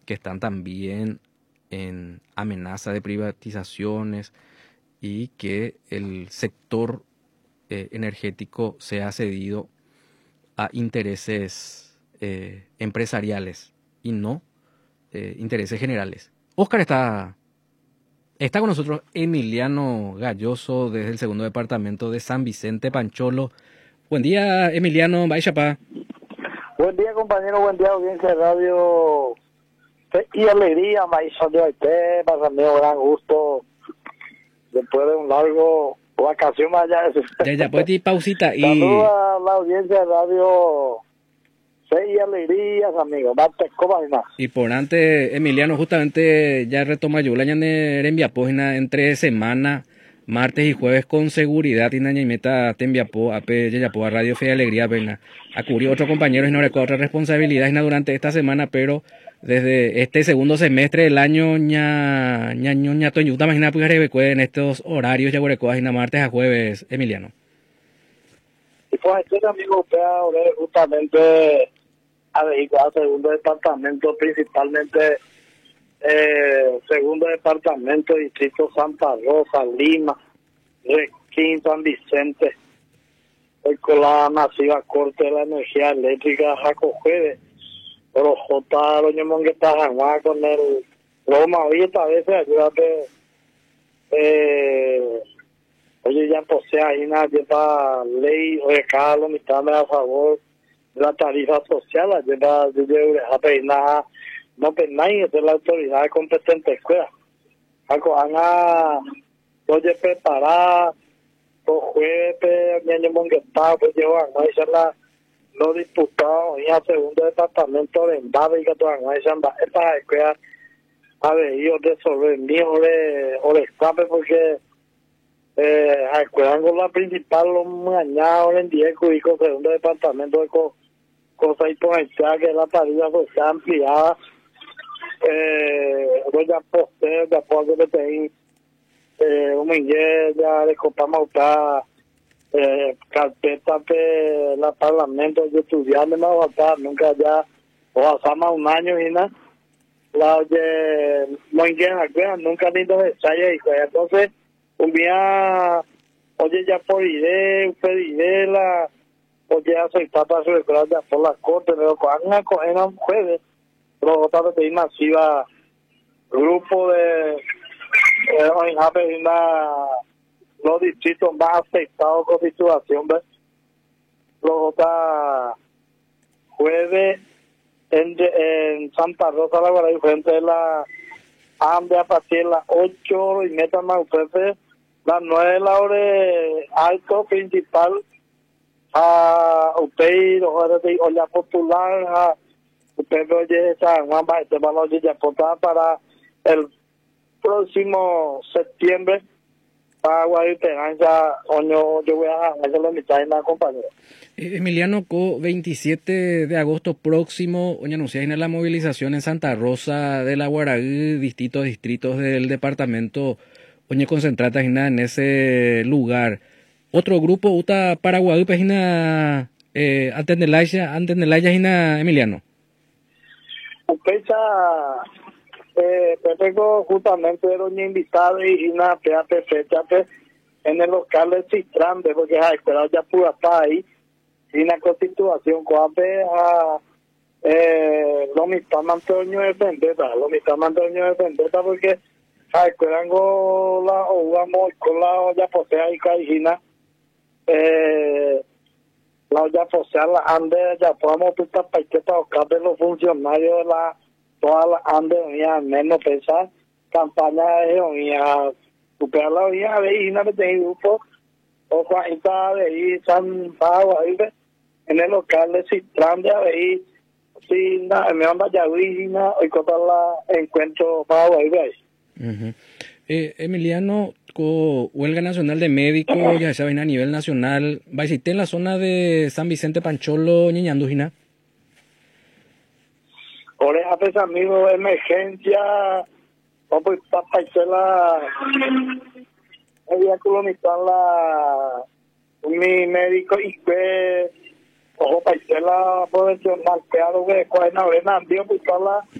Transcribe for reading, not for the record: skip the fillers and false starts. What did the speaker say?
que están también en amenaza de privatizaciones y que el sector energético sea cedido a intereses empresariales y no intereses generales. Oscar está con nosotros Emiliano Galloso desde el segundo departamento de San Vicente Pancholo. Buen día, Emiliano. Baixapá. Buen día, compañero. Buen día, audiencia de radio. Y alegría, maíz de Haití, para mí un gran gusto. Después de un largo vacación allá. Ya puede ir pausita y... Saludos a la audiencia de radio. Y alegrías, amigos. Y por antes, Emiliano, justamente ya retoma yo la en página entre semana, martes y jueves con seguridad y meta te enviapo a Radio Fe y Alegría pena a cubrir otros compañeros y no recuerdo otras responsabilidades durante esta semana, pero desde este segundo semestre del año ña imagina en estos horarios ya martes a jueves, Emiliano. Y pues este amigo justamente a dedicar al segundo departamento, principalmente segundo departamento, distrito Santa Rosa, Lima, Requín, San Vicente, con la masiva corte de la energía eléctrica, Jaco Jueves, pero J. Doña Mongueta Janguá con el Roma, oye, esta vez ayúdate, oye, ya posee ahí una lleva ley, recalo, mitad a favor la tarifa social, a peinar, no peinar, es de la autoridad competente escuela. Oye, preparar, los jueves, niño monguetado, pues llevan a los diputados y al segundo departamento de Embave y que todas estas escuelas a ver, yo resolver mío o de escape porque a escuela con la principal, los mañanos en 10 cubicos, segundo departamento de cosa exponencial que la tarifa social ampliada, ya posteo, ya puedo meter un inglés, ya de Copa Mautá, carpeta de la parlamento de estudiantes, no va a estar nunca ya, o hasta más un año y nada, la oye, muy bien, nunca ni dos ensayos, y entonces, un día, oye, ya por idea, pediré la oye, aceptar para su escuela ya por la corte, pero cuando a un jueves, los votantes de masiva, grupo de los distritos más afectados con situación, ¿ves? Los votantes jueves en Santa Rosa, la Guardia, frente de la hambre a partir de las 8:30 más ustedes, las 9 de la hora alto principal, a usted o ya postular a usted oye San Juan este valor ya apuntada para el próximo septiembre para Guadalajara yo voy a hacer la mitad de la compañera. Emiliano, 27 de agosto próximo, hoy anunciáis la movilización en Santa Rosa de la Guaraí, distintos distritos del departamento, hoy concentradas en ese lugar. Otro grupo, Uta Paraguay, página antes de la Emiliano. Fecha, tengo justamente doña invitada y una fecha en el local de Cistrande, porque ha esperado ya pudo estar ahí, y una constitución coape a lo mismo Antonio de Vendetta, porque a esperan la jugamos con la olla posea y caijina, la olla posea la ande, ya podemos pintar paquetas o de los funcionarios de todas las andes, al menos pensar campaña de superar la olla de Ina de grupo, o Juanita de ahí, San Pablo, en el local de Cistrán de ahí, sí, me van a Valladolid, y contar la encuentro Pablo ahí. Emiliano, huelga nacional de médicos, ya saben, a nivel nacional, ¿va a existir en la zona de San Vicente Pancholo, Ñeñandujina? Ahora, pues, amigo, emergencia, pues, para la había colonizar mi médico y que, ojo, para la profesional, que a lo que, pues, no, ven, pues, la